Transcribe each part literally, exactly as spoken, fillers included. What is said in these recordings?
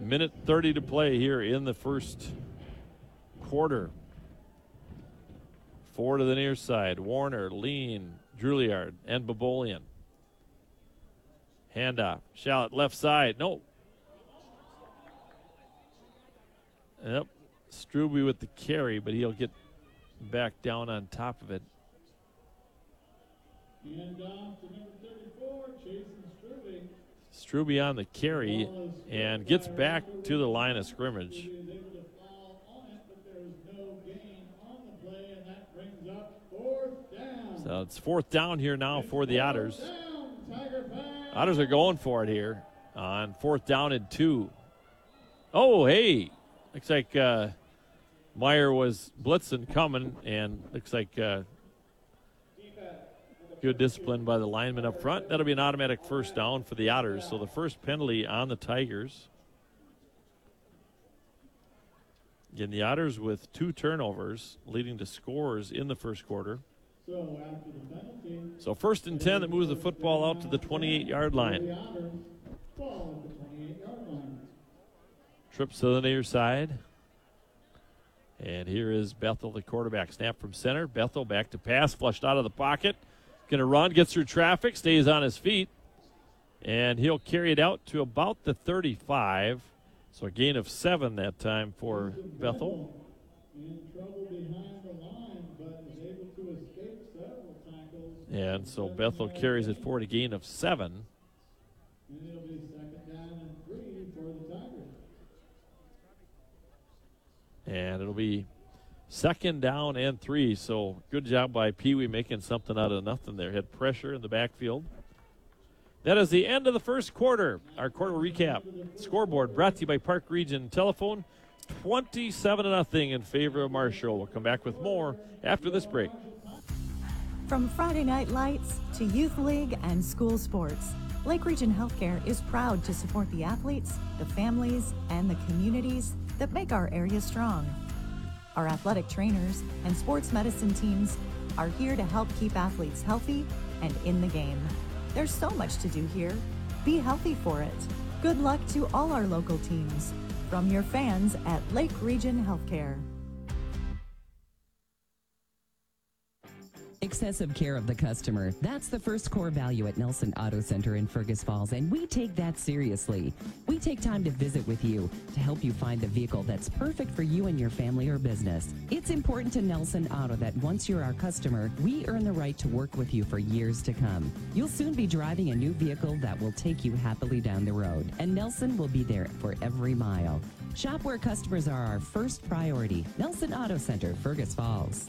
Minute thirty to play here in the first quarter. Four to the near side. Warner, Lean, Juilliard, and Babolian. Handoff. Shallot left side. No. Yep. Struby with the carry, but he'll get back down on top of it. And off to number thirty-four, Jason Struby. Struby on the carry and gets back to the line of scrimmage. So it's fourth down here now for the Otters. Otters are going for it here on fourth down and two. Oh, hey. Looks like uh, Meyer was blitzing coming, and looks like uh, good discipline by the lineman up front. That'll be an automatic first down for the Otters. So the first penalty on the Tigers. Again, the Otters with two turnovers, leading to scores in the first quarter. So after the penalty, So first and ten, that moves the football out to the twenty-eight-yard line. the Otters ball at the twenty-eight-yard line. Trips to the near side. And here is Bethel, the quarterback. Snap from center. Bethel back to pass, flushed out of the pocket. Going to run, gets through traffic, stays on his feet. And he'll carry it out to about the thirty-five. So a gain of seven that time for Bethel. In trouble behind the line, but is able to escape several tackles. And so Bethel carries it forward, a gain of seven. And it'll be second down and three for the Tigers. And it'll be second down and three. So good job by Pee Wee making something out of nothing there. Had pressure in the backfield. That is the end of the first quarter. Our quarter recap. Scoreboard brought to you by Park Region Telephone. twenty-seven to nothing in favor of Marshall. We'll come back with more after this break. From Friday Night Lights to Youth League and school sports, Lake Region Healthcare is proud to support the athletes, the families, and the communities that make our area strong. Our athletic trainers and sports medicine teams are here to help keep athletes healthy and in the game. There's so much to do here. Be healthy for it. Good luck to all our local teams. From your fans at Lake Region Healthcare. Excessive care of the customer. That's the first core value at Nelson Auto Center in Fergus Falls, and we take that seriously. We take time to visit with you to help you find the vehicle that's perfect for you and your family or business. It's important to Nelson Auto that once you're our customer, we earn the right to work with you for years to come. You'll soon be driving a new vehicle that will take you happily down the road, and Nelson will be there for every mile. Shop where customers are our first priority. Nelson Auto Center, Fergus Falls.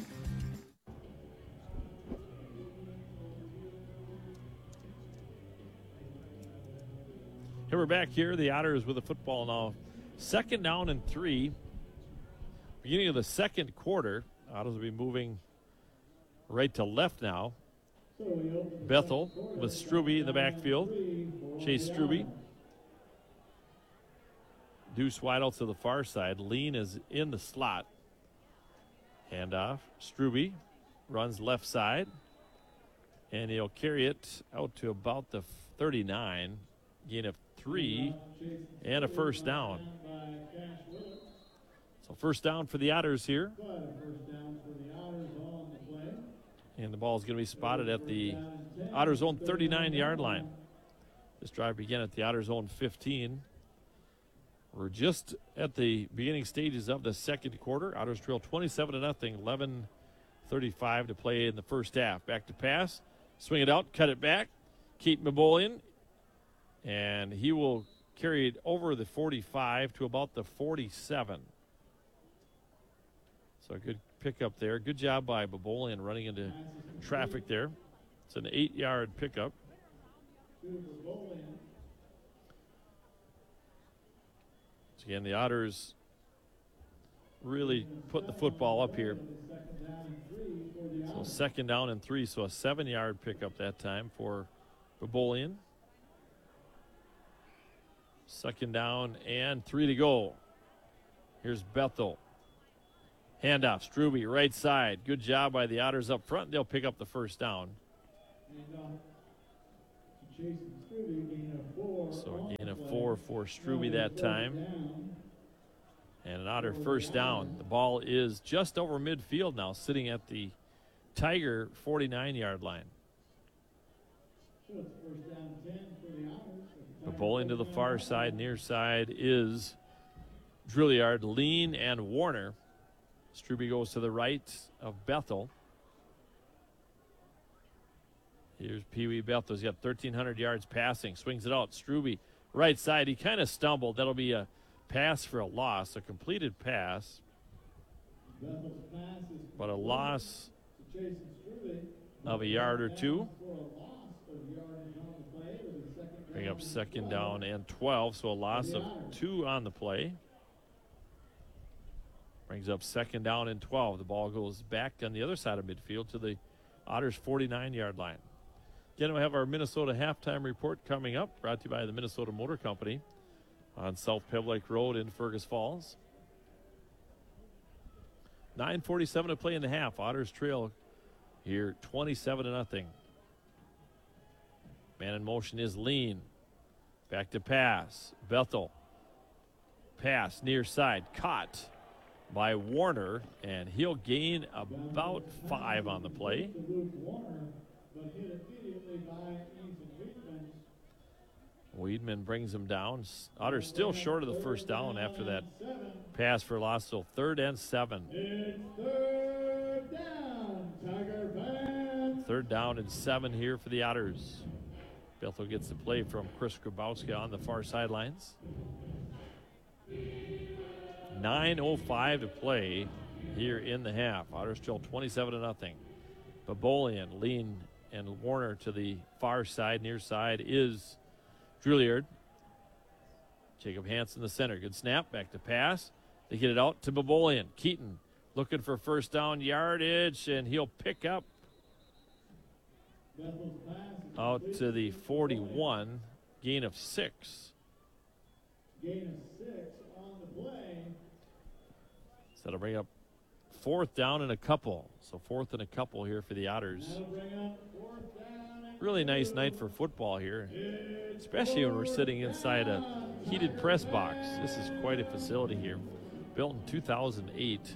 Here we're back here. The Otters with the football now. Second down and three. Beginning of the second quarter. Otters will be moving right to left now. Bethel with Struby in the backfield. Chase Struby. Deuce wide out to the far side. Lean is in the slot. Handoff. Struby runs left side. And he'll carry it out to about the thirty-nine. Gain of three and a first down. So first down for the Otters here. And the ball is going to be spotted at the Otters' own thirty-nine-yard line. This drive began at the Otters' own fifteen. We're just at the beginning stages of the second quarter. Otters trail twenty-seven to nothing, eleven thirty-five to play in the first half. Back to pass, swing it out, cut it back. Keaton Babolian. And he will carry it over the forty-five to about the forty-seven. So a good pickup there. Good job by Babolian running into traffic there. It's an eight-yard pickup. So again, the Otters really put the football up here. So second down and three, so a seven-yard pickup that time for Babolian. Second down and three to go. Here's Bethel. Handoff, Struby, right side. Good job by the Otters up front. They'll pick up the first down. So a gain of four score for Strube that time. And an Otter first down. The ball is just over midfield now, sitting at the Tiger forty-nine-yard line. The bowling to the far side, near side is Drilliard, Lean, and Warner. Strube goes to the right of Bethel. Here's Pee Wee Bethel. He's got thirteen hundred yards passing. Swings it out. Strube, right side. He kind of stumbled. That'll be a pass for a loss, a completed pass. But a loss of a yard or two. Bring up second down and twelve, so a loss of two on the play. Brings up second down and twelve. The ball goes back on the other side of midfield to the Otters' forty-nine-yard line. Again, we have our Minnesota halftime report coming up, brought to you by the Minnesota Motor Company on South Pevlake Road in Fergus Falls. nine forty-seven to play in the half. Otters trail here twenty-seven to nothing. Man in motion is Lean. Back to pass. Bethel. Pass near side. Caught by Warner, and he'll gain about five on the play. Weedman brings him down. Otters still short of the first down after that pass for loss, so third and seven. It's third down, Tiger fans. Third down and seven here for the Otters. Bethel gets the play from Chris Grabowski on the far sidelines. nine oh five to play here in the half. Otters still twenty-seven to nothing. Babolian, Lean, and Warner to the far side. Near side is Drilliard. Jacob Hansen, the center. Good snap. Back to pass. They get it out to Babolian. Keaton looking for first down yardage, and he'll pick up out to the forty-one. Gain of six. Gain of six on the play. So that'll bring up fourth down and a couple. So fourth and a couple here for the Otters. That'll bring up fourth down and Really nice night for football here, especially when we're sitting inside a heated press box. This is quite a facility here. Built in two thousand eight.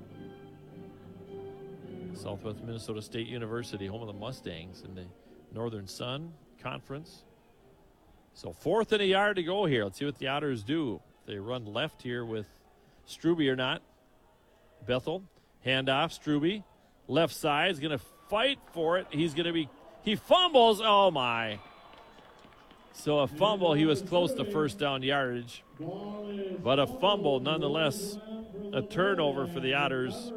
Southwest Minnesota State University, home of the Mustangs in the Northern Sun Conference. So fourth and a yard to go here. Let's see what the Otters do. If they run left here with Strube or not. Bethel, handoff, Strube. Left side is going to fight for it. He's going to be, he fumbles. Oh, my. So a fumble, he was close to first down yardage. But a fumble, nonetheless, a turnover for the Otters.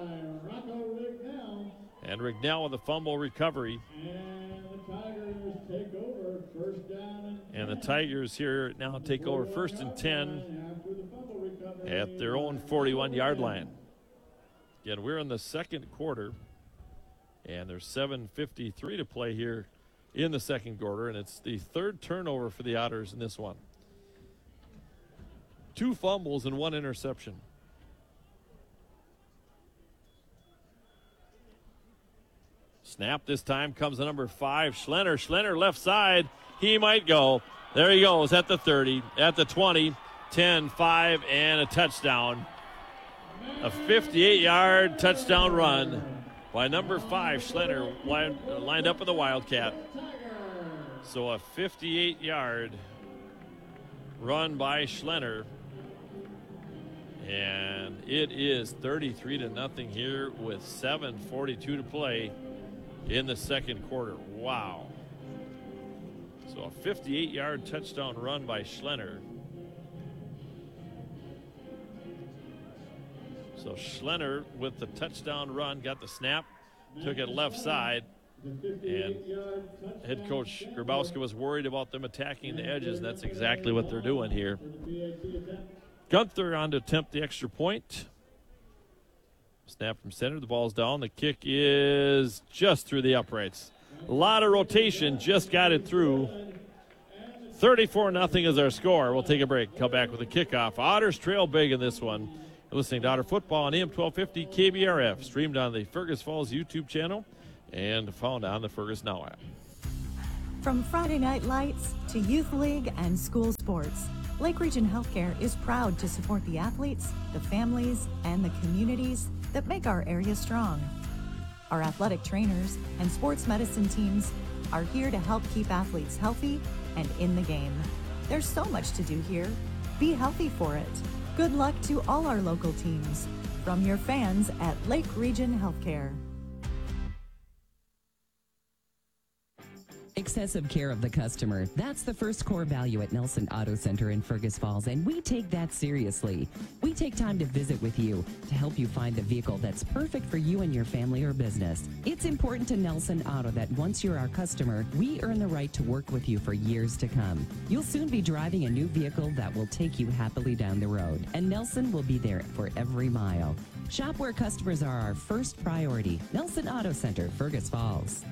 And Rignell with a fumble recovery. And the Tigers here now take over first and ten at their own forty-one-yard line. Again, we're in the second quarter, and there's seven fifty-three to play here in the second quarter, and it's the third turnover for the Otters in this one. Two fumbles and one interception. Snap this time comes to number five, Schlenner. Schlenner left side. He might go. There he goes at the thirty, at the twenty, ten, five, and a touchdown. A fifty-eight-yard touchdown run by number five, Schlenner, lined, uh, lined up with the Wildcat. So a fifty-eight-yard run by Schlenner. And it is thirty-three to nothing here with seven forty-two to play in the second quarter. Wow. So a fifty-eight-yard touchdown run by Schlenner. So Schlenner with the touchdown run, got the snap, took it left side, and head coach Grabowski was worried about them attacking the edges, and that's exactly what they're doing here. Gunther on to attempt the extra point. Snap from center, the ball's down. The kick is just through the uprights. A lot of rotation, just got it through. thirty-four nothing is our score. We'll take a break, come back with a kickoff. Otters trail big in this one. You're listening to Otter Football on A M twelve fifty K B R F, streamed on the Fergus Falls YouTube channel and found on the Fergus Now app. From Friday Night Lights to Youth League and school sports, Lake Region Healthcare is proud to support the athletes, the families, and the communities that make our area strong. Our athletic trainers and sports medicine teams are here to help keep athletes healthy and in the game. There's so much to do here. Be healthy for it. Good luck to all our local teams. From your fans at Lake Region Healthcare. Excessive care of the customer. That's the first core value at Nelson Auto Center in Fergus Falls, and we take that seriously. We take time to visit with you to help you find the vehicle that's perfect for you and your family or business. It's important to Nelson Auto that once you're our customer, we earn the right to work with you for years to come. You'll soon be driving a new vehicle that will take you happily down the road, and Nelson will be there for every mile. Shop where customers are our first priority. Nelson Auto Center, Fergus Falls.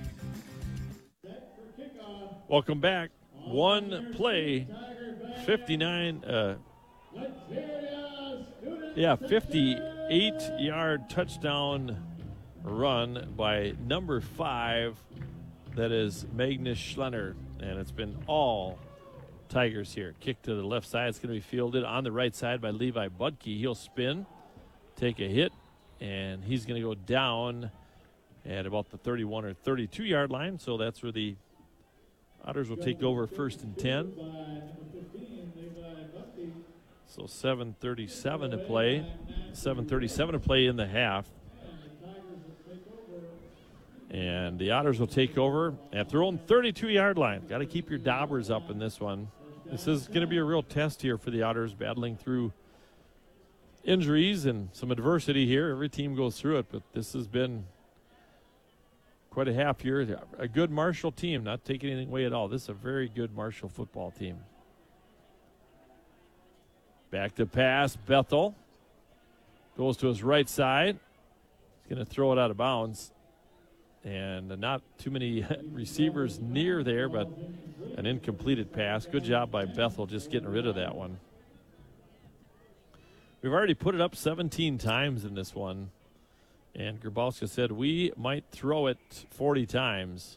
Welcome back. One play, fifty-nine, uh, yeah, fifty-eight-yard touchdown run by number five. That is Magnus Schlenner, and it's been all Tigers here. Kick to the left side. It's going to be fielded on the right side by Levi Budke. He'll spin, take a hit, and he's going to go down at about the thirty-one or thirty-two-yard line. So that's where the Otters will take over first and ten. So seven thirty-seven to play. seven thirty-seven to play in the half. And the Otters will take over at their own thirty-two-yard line. Got to keep your daubers up in this one. This is going to be a real test here for the Otters, battling through injuries and some adversity here. Every team goes through it, but this has been quite a half year. A good Marshall team, not taking anything away at all. This is a very good Marshall football team. Back to pass. Bethel goes to his right side. He's going to throw it out of bounds. And not too many receivers near there, but an incompleted pass. Good job by Bethel just getting rid of that one. We've already put it up seventeen times in this one. And Grabowska said we might throw it forty times.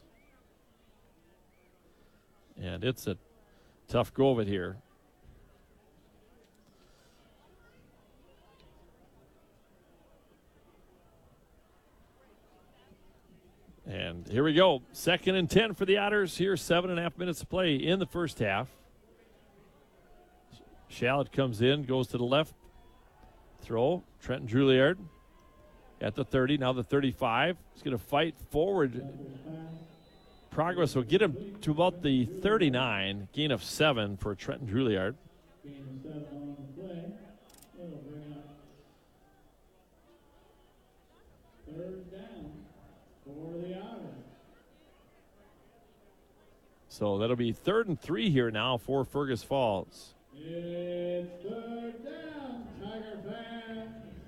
And it's a tough go of it here. And here we go. Second and ten for the Otters. Here's seven and a half minutes to play in the first half. Shallot comes in, goes to the left. Throw. Trenton Juilliard at the thirty, now the thirty-five. He's going to fight forward. Progress will get him to about the thirty-nine. Gain of seven for Trenton Juilliard. Gain of seven on the play. It'll bring up third down for the Otters. So that'll be third and three here now for Fergus Falls. It's third down, Tiger fans.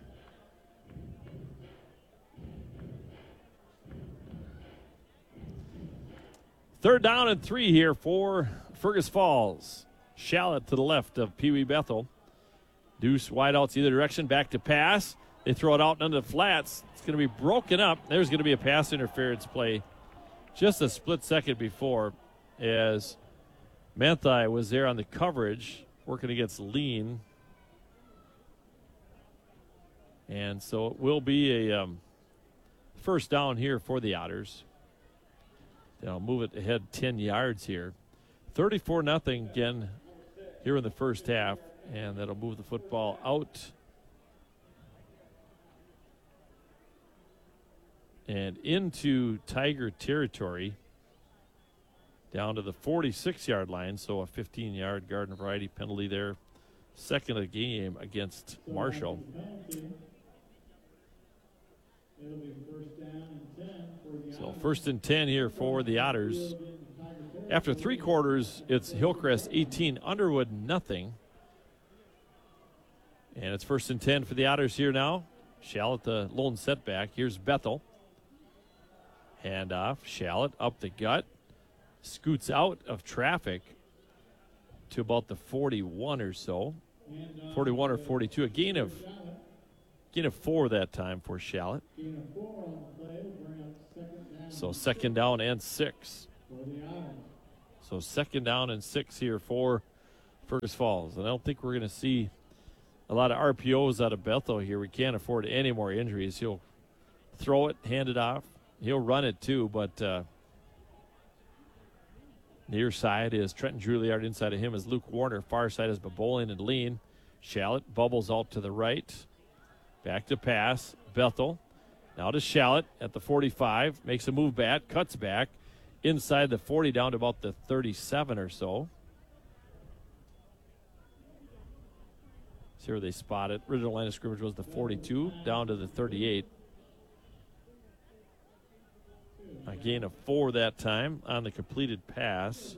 Third down and three here for Fergus Falls. Shallot to the left of Pee Wee Bethel. Deuce wide outs either direction. Back to pass. They throw it out into the flats. It's going to be broken up. There's going to be a pass interference play just a split second before, as Manthei was there on the coverage working against Lean. And so it will be a um, first down here for the Otters. They'll move it ahead ten yards here. thirty-four nothing again here in the first half, and that'll move the football out and into Tiger territory down to the forty-six-yard line, so a fifteen-yard garden variety penalty there. Second of the game against Marshall. It'll be first down and ten for the So Otters. first and ten here for the Otters. After three quarters, it's Hillcrest eighteen, Underwood nothing. And it's first and ten for the Otters here now. Shallot the lone setback. Here's Bethel. Handoff. Shallot up the gut. Scoots out of traffic to about the forty-one or so. forty-one or forty-two. A gain of gain of four that time for Shallot. Gain of four on the play will bring up second down So second down and six. for the Otters. So second down and six here for Fergus Falls. And I don't think we're going to see a lot of R P Os out of Bethel here. We can't afford any more injuries. He'll throw it, hand it off. He'll run it too, but uh, near side is Trenton Juilliard. Inside of him is Luke Warner. Far side is Babolin and Lean. Shallot bubbles out to the right. Back to pass. Bethel. Now to Shallot at the forty-five. Makes a move back. Cuts back. Inside the forty down to about the thirty-seven or so. See where they spot it. Original line of scrimmage was the forty-two down to the thirty-eight. A gain of four that time on the completed pass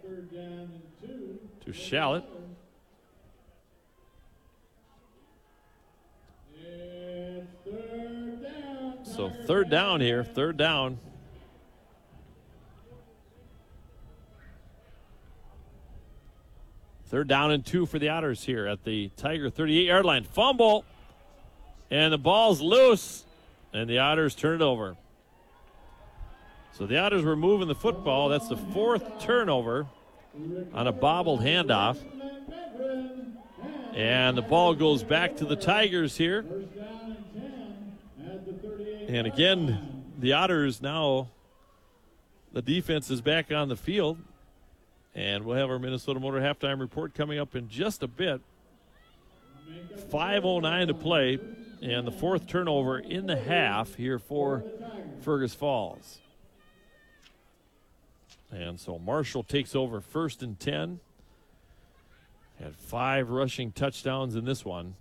to Shallot. So third down here, third down. Third down and two for the Otters here at the Tiger thirty-eight-yard line. Fumble, and the ball's loose, and the Otters turn it over. So the Otters were moving the football. That's the fourth turnover on a bobbled handoff. And the ball goes back to the Tigers here. And again, the Otters now, the defense is back on the field. And we'll have our Minnesota Motor halftime report coming up in just a bit. five oh nine to play, and the fourth turnover in the half here for Fergus Falls. And so Marshall takes over first and ten. Had five rushing touchdowns in this one.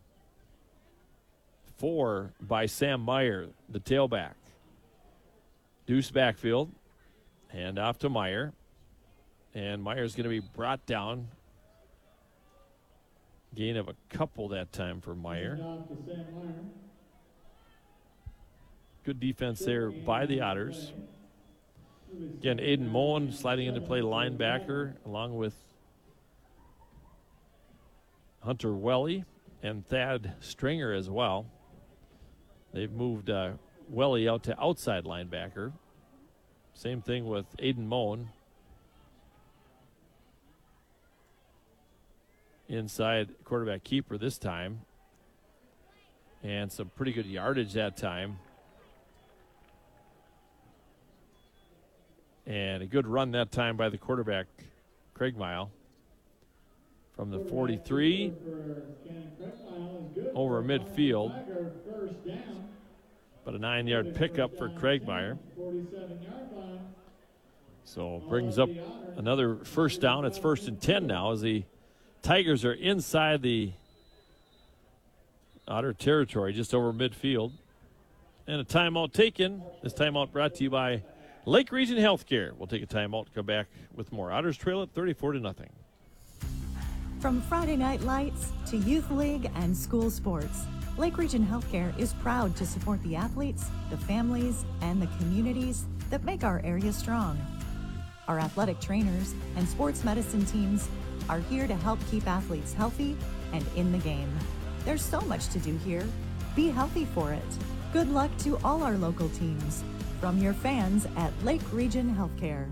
Four by Sam Meyer, the tailback. Deuce backfield. Hand off to Meyer. And Meyer's going to be brought down. Gain of a couple that time for Meyer. Good defense there by the Otters. Again, Aiden Moen sliding into play linebacker along with Hunter Welly and Thad Stringer as well. They've moved uh, Welly out to outside linebacker. Same thing with Aiden Moen. Inside quarterback keeper this time. And some pretty good yardage that time. And a good run that time by the quarterback, Craig Mile. From the forty-three over midfield. But a nine-yard pickup for Craig Meyer. So brings up another first down. It's first and ten now as the Tigers are inside the Otter territory, just over midfield. And a timeout taken. This timeout brought to you by Lake Region Healthcare. We'll take a timeout, come back with more. Otters trail at thirty-four to nothing. From Friday Night Lights to Youth League and school sports, Lake Region Healthcare is proud to support the athletes, the families, and the communities that make our area strong. Our athletic trainers and sports medicine teams are here to help keep athletes healthy and in the game. There's so much to do here. Be healthy for it. Good luck to all our local teams. From your fans at Lake Region Healthcare.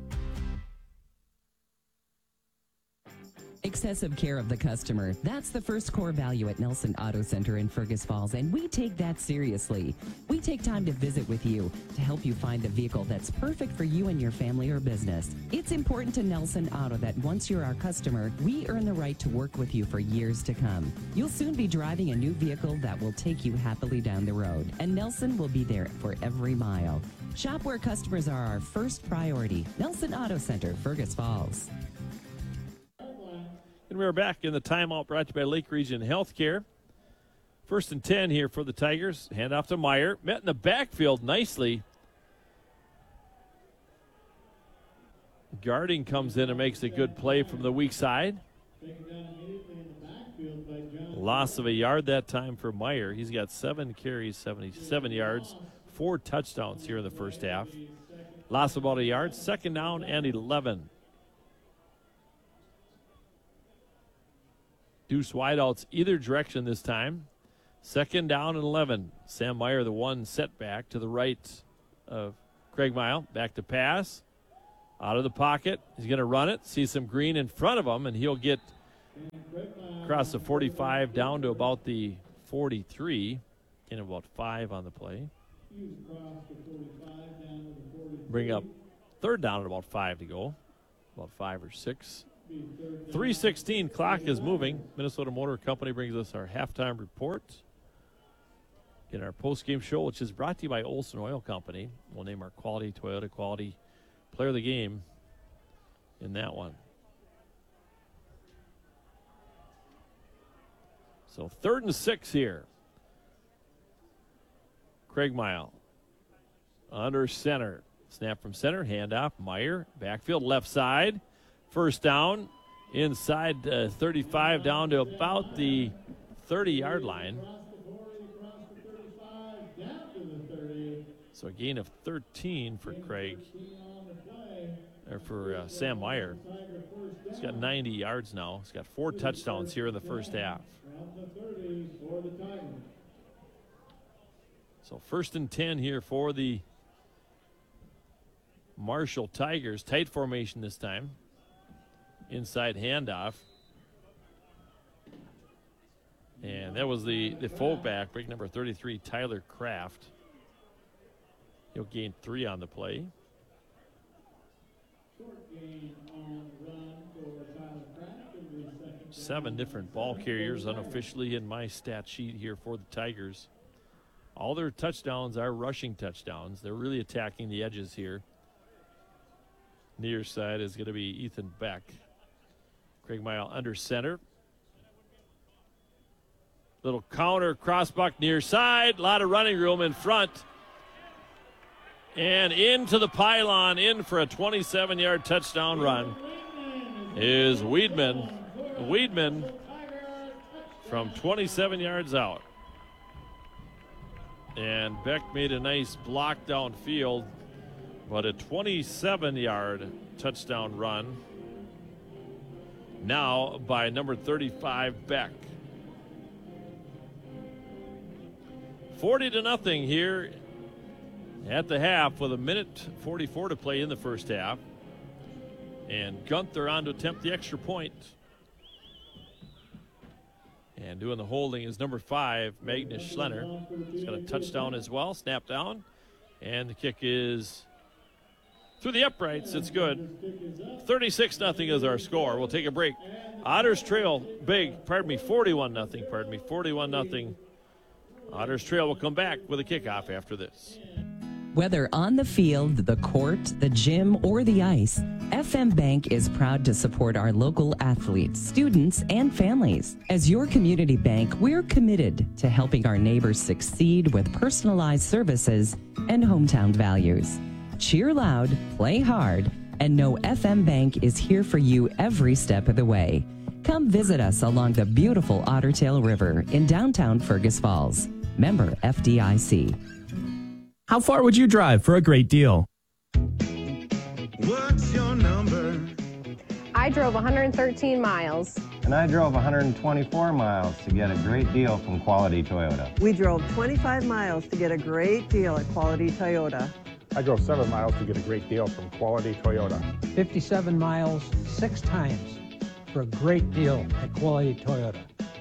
Excessive care of the customer. That's the first core value at Nelson Auto Center in Fergus Falls, and we take that seriously. We take time to visit with you to help you find the vehicle that's perfect for you and your family or business. It's important to Nelson Auto that once you're our customer, we earn the right to work with you for years to come. You'll soon be driving a new vehicle that will take you happily down the road, and Nelson will be there for every mile. Shop where customers are our first priority. Nelson Auto Center, Fergus Falls. And we're back in the timeout brought to you by Lake Region Healthcare. First and ten here for the Tigers. Hand off to Meyer. Met in the backfield nicely. Guarding comes in and makes a good play from the weak side. Loss of a yard that time for Meyer. He's got seven carries, seventy-seven yards, four touchdowns here in the first half. Loss of about a yard. Second down and eleven. Deuce wideouts either direction this time. Second down and eleven. Sam Meyer, the one setback to the right of Craig Mile. Back to pass. Out of the pocket. He's going to run it. See some green in front of him, and he'll get across the forty-five down to about the forty-three. In about five on the play. Bring up third down at about five to go. About five or six. three sixteen, clock is moving. Minnesota Motor Company brings us our halftime report in our post-game show, which is brought to you by Olson Oil Company. We'll name our quality Toyota quality player of the game in that one. So third and six here. Craig Mile under center. Snap from center, handoff. Meyer, backfield left side. First down, inside uh, thirty-five down to about the thirty-yard line. So a gain of thirteen for Craig, or for uh, Sam Meyer. He's got ninety yards now. He's got four touchdowns here in the first half. So first and ten here for the Marshall Tigers. Tight formation this time. Inside handoff. And that was the, the fullback, break number thirty-three, Tyler Kraft. He'll gain three on the play. Seven different ball carriers unofficially in my stat sheet here for the Tigers. All their touchdowns are rushing touchdowns. They're really attacking the edges here. Near side is going to be Ethan Beck. Craig Mile under center. Little counter, crossbuck near side. A lot of running room in front. And into the pylon, in for a twenty-seven-yard touchdown run is Weedman. Weedman from twenty-seven yards out. And Beck made a nice block downfield, but a twenty-seven-yard touchdown run now by number thirty-five, Beck. forty to nothing here at the half with a minute forty-four to play in the first half. And Gunther on to attempt the extra point. And doing the holding is number five, Magnus Schlenner. He's got a touchdown as well, snap down. And the kick is through the uprights. It's good. thirty-six nothing is our score. We'll take a break. Otters trail big, pardon me, forty-one nothing, pardon me, forty-one nothing. Otters trail will come back with a kickoff after this. Whether on the field, the court, the gym, or the ice, F M Bank is proud to support our local athletes, students, and families. As your community bank, we're committed to helping our neighbors succeed with personalized services and hometown values. Cheer loud, play hard, and know F M Bank is here for you every step of the way. Come visit us along the beautiful Otter Tail River in downtown Fergus Falls. Member F D I C. How far would you drive for a great deal? What's your number? I drove one hundred thirteen miles. And I drove one hundred twenty-four miles to get a great deal from Quality Toyota. We drove twenty-five miles to get a great deal at Quality Toyota. I drove seven miles to get a great deal from Quality Toyota. fifty-seven miles, six times for a great deal at Quality Toyota.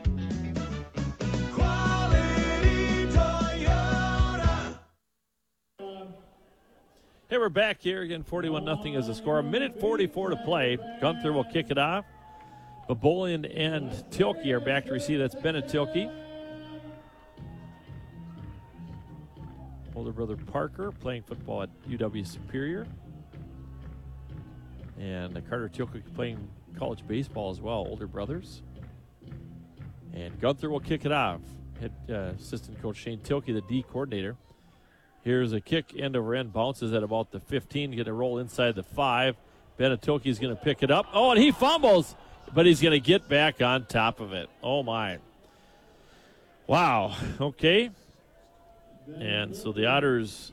Hey, we're back here again. forty-one nothing is the score. A minute forty-four to play. Gunther will kick it off. Babolian and Tilke are back to receive. That's Bennett Tilke. Older brother Parker playing football at U W Superior. And Carter Tilke playing college baseball as well, older brothers. And Gunther will kick it off. Head uh, assistant coach Shane Tilke, the D coordinator. Here's a kick, end over end, bounces at about the fifteen, going to roll inside the five. Bennett Tilke is going to pick it up. Oh, and he fumbles, but he's going to get back on top of it. Oh, my. Wow. Okay. And so the Otters,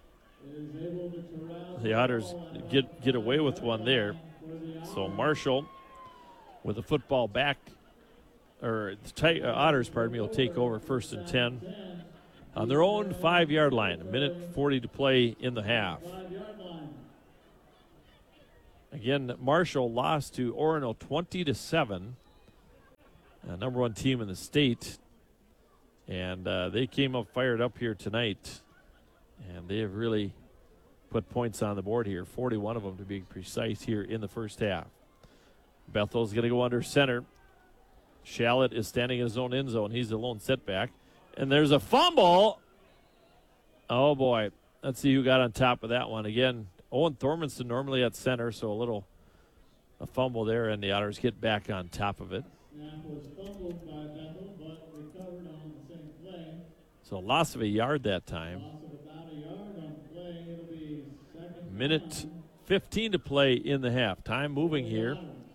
the Otters get, get away with one there. So Marshall with the football back, or the uh, Otters, pardon me, will take over first and ten. On their own five-yard line, a minute forty to play in the half. Again, Marshall lost to Orono twenty to seven, uh, number one team in the state. And uh, they came up fired up here tonight. And they have really put points on the board here, forty-one of them to be precise here in the first half. Bethel's going to go under center. Shallot is standing in his own end zone. He's the lone setback. And there's a fumble. Oh, boy. Let's see who got on top of that one. Again, Owen Thormanson normally at center, so a little a fumble there, and the Otters get back on top of it. Snap was fumbled by Bethel, but recovered on the same play. So loss of a yard that time. Loss of about a yard on the play. It'll be second Minute down. fifteen to play in the half. Time moving here.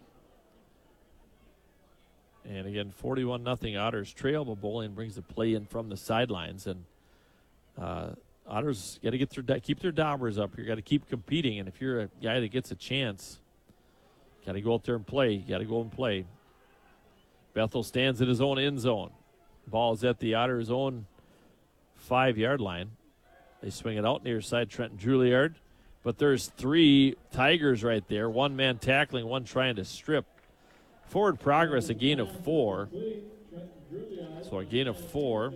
And again, forty-one nothing Otters trail, but Bowling brings the play in from the sidelines. And uh, Otters got to get their keep their dobbers up. You got to keep competing. And if you're a guy that gets a chance, got to go out there and play. You got to go and play. Bethel stands in his own end zone. Ball's at the Otters' own five-yard line. They swing it out near side Trenton Juilliard. But there's three Tigers right there. One man tackling, one trying to strip. Forward progress, a gain of four. So a gain of four.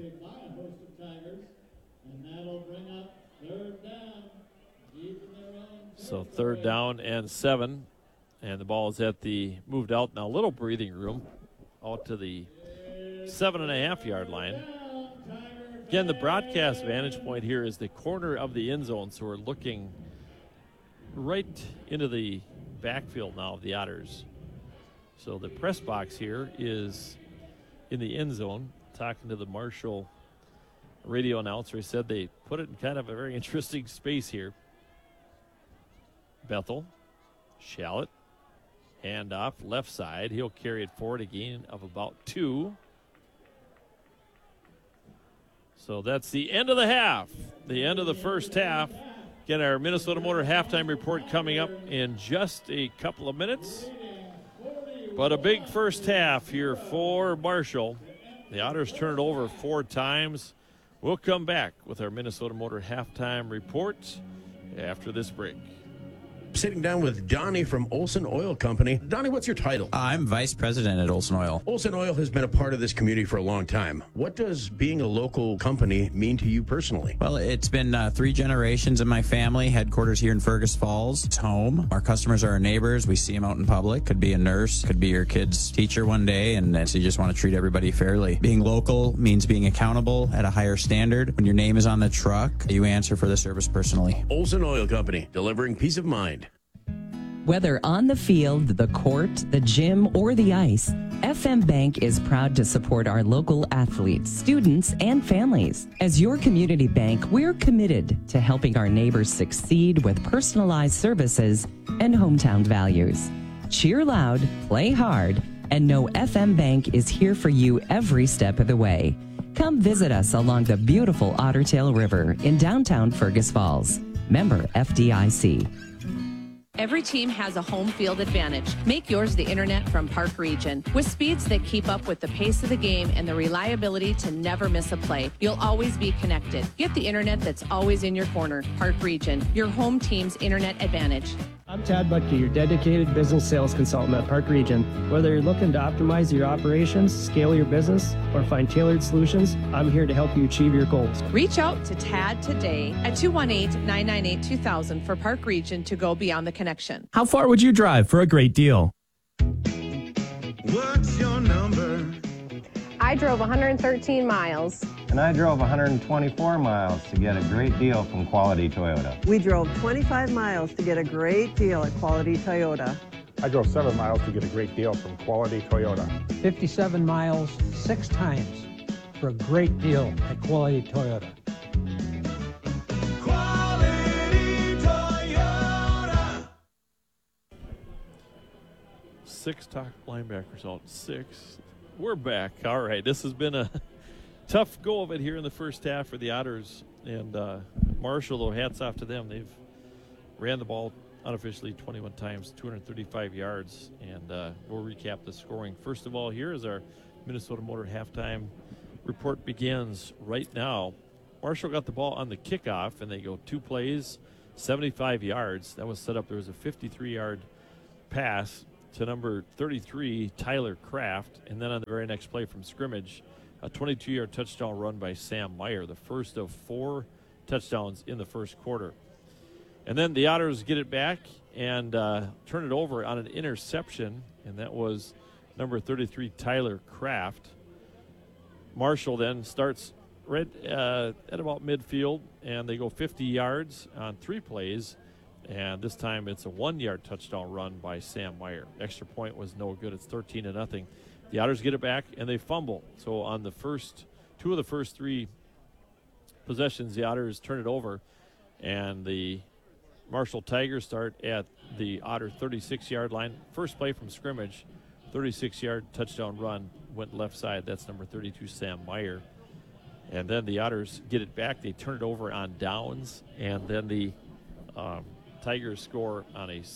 So third down and seven. And the ball is at the, moved out now, a little breathing room, out to the seven and a half yard line. Again, the broadcast vantage point here is the corner of the end zone, so we're looking right into the backfield now of the Otters. So the press box here is in the end zone. Talking to the Marshall radio announcer, he said they put it in kind of a very interesting space here. Bethel, Shallot, handoff left side. He'll carry it forward, a gain of about two. So that's the end of the half, the end of the first half. Again, our Minnesota Motor halftime report coming up in just a couple of minutes. But a big first half here for Marshall. The Otters turn it over four times. We'll come back with our Minnesota Motor halftime report after this break. Sitting down with Donnie from Olson Oil Company. Donnie, what's your title? I'm Vice President at Olson Oil. Olson Oil has been a part of this community for a long time. What does being a local company mean to you personally? Well, it's been uh, three generations in my family, headquarters here in Fergus Falls. It's home. Our customers are our neighbors. We see them out in public. Could be a nurse, could be your kid's teacher one day, and uh, so you just want to treat everybody fairly. Being local means being accountable at a higher standard. When your name is on the truck, you answer for the service personally. Olson Oil Company, delivering peace of mind. Whether on the field, the court, the gym, or the ice, F M Bank is proud to support our local athletes, students, and families. As your community bank, we're committed to helping our neighbors succeed with personalized services and hometown values. Cheer loud, play hard, and know F M Bank is here for you every step of the way. Come visit us along the beautiful Otter Tail River in downtown Fergus Falls. Member F D I C. Every team has a home field advantage. Make yours the internet from Park Region. With speeds that keep up with the pace of the game and the reliability to never miss a play, you'll always be connected. Get the internet that's always in your corner. Park Region, your home team's internet advantage. I'm Tad Butke, your dedicated business sales consultant at Park Region. Whether you're looking to optimize your operations, scale your business, or find tailored solutions, I'm here to help you achieve your goals. Reach out to Tad today at two one eight, nine nine eight, two thousand for Park Region to go beyond the connection. How far would you drive for a great deal? What's your number? I drove one hundred thirteen miles. And I drove one hundred twenty-four miles to get a great deal from Quality Toyota. We drove twenty-five miles to get a great deal at Quality Toyota. I drove seven miles to get a great deal from Quality Toyota. fifty-seven miles, six times for a great deal at Quality Toyota. Quality Toyota. Six top linebackers out. Six. We're back. All right. This has been a tough go of it here in the first half for the Otters. And uh, Marshall, though, hats off to them. They've ran the ball unofficially twenty-one times, two hundred thirty-five yards. And uh, we'll recap the scoring. First of all, here is our Minnesota Motor halftime report begins right now. Marshall got the ball on the kickoff, and they go two plays, seventy-five yards. That was set up. There was a fifty-three yard pass to number thirty-three, Tyler Kraft. And then on the very next play from scrimmage, a twenty-two-yard touchdown run by Sam Meyer, the first of four touchdowns in the first quarter. And then the Otters get it back and uh, turn it over on an interception, and that was number thirty-three, Tyler Kraft. Marshall then starts right uh, at about midfield, and they go fifty yards on three plays, and this time it's a one-yard touchdown run by Sam Meyer. Extra point was no good. It's thirteen to nothing. The Otters get it back, and they fumble. So on the first two of the first three possessions, the Otters turn it over, and the Marshall Tigers start at the Otter thirty-six-yard line. First play from scrimmage, thirty-six-yard touchdown run, went left side. That's number thirty-two, Sam Meyer. And then the Otters get it back. They turn it over on downs, and then the um, Tigers score on a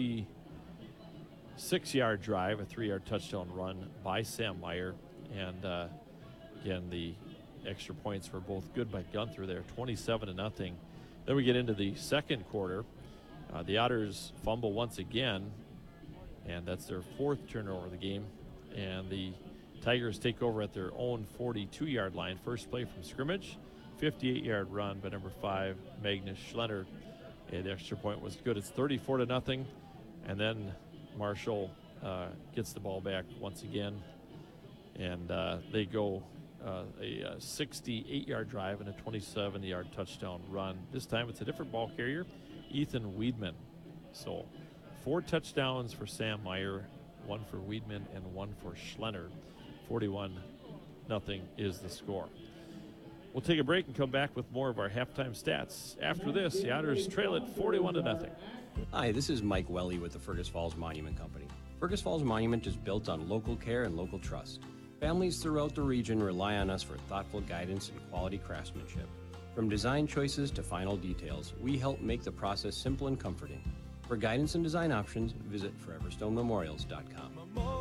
sixty-six-yard drive, a three-yard touchdown run by Sam Meyer. And uh, again, the extra points were both good by Gunther there, twenty-seven to nothing. Then we get into the second quarter. Uh, the Otters fumble once again, and that's their fourth turnover of the game. And the Tigers take over at their own forty-two-yard line. First play from scrimmage, fifty-eight-yard run by number five, Magnus Schlenner. And the extra point was good. It's thirty-four to nothing. And then Marshall uh, gets the ball back once again, and uh, they go uh, a, a sixty-eight-yard drive and a twenty-seven-yard touchdown run. This time it's a different ball carrier, Ethan Weidman. So four touchdowns for Sam Meyer, one for Weidman, and one for Schlenner. forty-one nothing is the score. We'll take a break and come back with more of our halftime stats. After this, the Otters trail it forty-one to nothing. Hi, this is Mike Welly with the Fergus Falls Monument Company. Fergus Falls Monument is built on local care and local trust. Families throughout the region rely on us for thoughtful guidance and quality craftsmanship. From design choices to final details, we help make the process simple and comforting. For guidance and design options, visit forever stone memorials dot com.